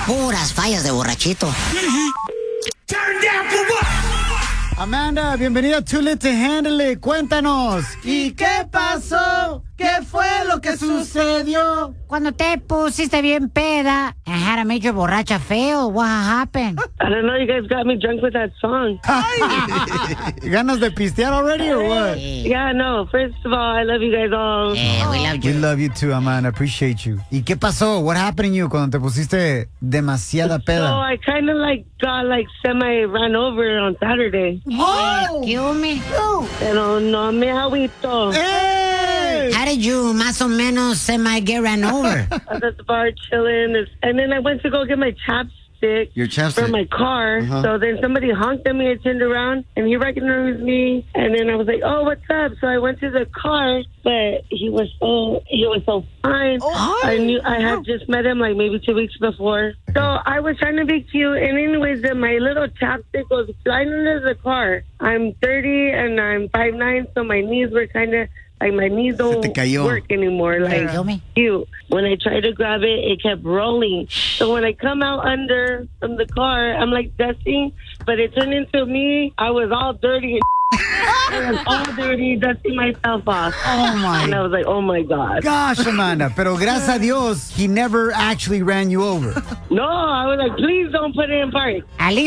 Puras fallas de borrachito. Turn down for what? Amanda, bienvenida a Too Lit to Handle It. Cuéntanos. ¿Y qué pasó? ¿Qué fue lo que sucedió? Cuando te pusiste bien peda and had a major borracha fail, what happened? I don't know, you guys got me drunk with that song. ¿Ganas de pistear already or what? Yeah, no, first of all, I love you guys all. We love you. We love you too, Amanda. Appreciate you. ¿Y qué pasó? What happened to you cuando te pusiste demasiada So peda? I kind of got semi ran over on Saturday. Excuse me. Pero no me agüito. Hey! How did you más o menos semi get ran over? I was at the bar chilling, and then I went to go get my chapstick. Your chapstick. For my car. So then somebody honked at me. I turned around, and he recognized me. And then I was like, "Oh, what's up?" So I went to the car, but he was so fine. I had just met him maybe 2 weeks before. So I was trying to be cute, and anyways, my little chapstick was flying under the car. I'm 30 and I'm 5'9", so my knees were kind of my knees don't work anymore. Cute. When I tried to grab it, it kept rolling. So when I come out from the car, I'm dusting, but it turned into me. I was all dirty. I was all dirty, dusting myself off. Oh my. And I was like, oh my God. Gosh, Amanda. Pero gracias a Dios, he never actually ran you over. No, I was like, please don't put it in park. At least